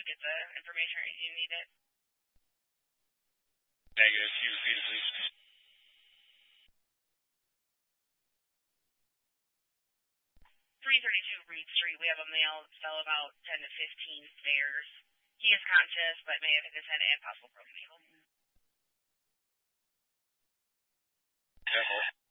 get the information or you need it? Negative. Can you repeat it, please? 332 Reed Street. We have a male that fell about 10 to 15 stairs. He is conscious, but may have hit his head and possible broken ankle. 10 more.